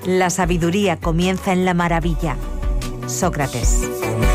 La sabiduría comienza en la maravilla. Sócrates.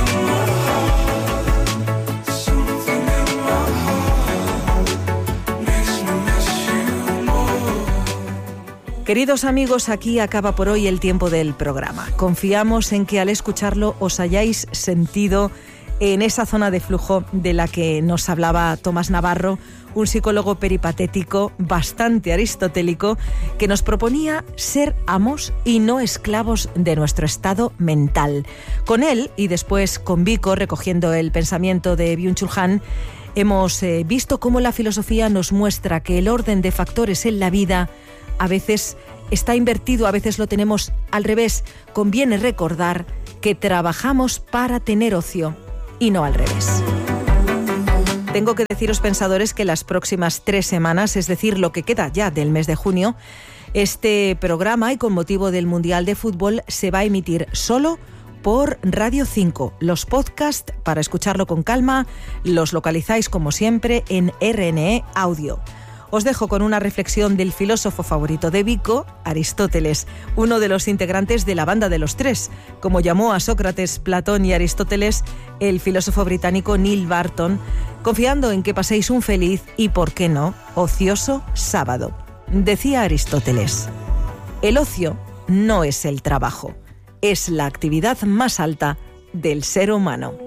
Queridos amigos, aquí acaba por hoy el tiempo del programa. Confiamos en que al escucharlo os hayáis sentido en esa zona de flujo de la que nos hablaba Tomás Navarro, un psicólogo peripatético bastante aristotélico que nos proponía ser amos y no esclavos de nuestro estado mental. Con él, y después con Vico, recogiendo el pensamiento de Byung-Chul Han, hemos visto cómo la filosofía nos muestra que el orden de factores en la vida a veces está invertido, a veces lo tenemos al revés. Conviene recordar que trabajamos para tener ocio y no al revés. Tengo que deciros, pensadores, que las próximas 3 semanas, es decir, lo que queda ya del mes de junio, este programa, y con motivo del Mundial de Fútbol, se va a emitir solo por Radio 5. Los podcasts, para escucharlo con calma, los localizáis como siempre en RNE Audio. Os dejo con una reflexión del filósofo favorito de Vico, Aristóteles, uno de los integrantes de la banda de los tres, como llamó a Sócrates, Platón y Aristóteles el filósofo británico Neil Barton, confiando en que paséis un feliz y, por qué no, ocioso sábado. Decía Aristóteles: el ocio no es el trabajo, es la actividad más alta del ser humano.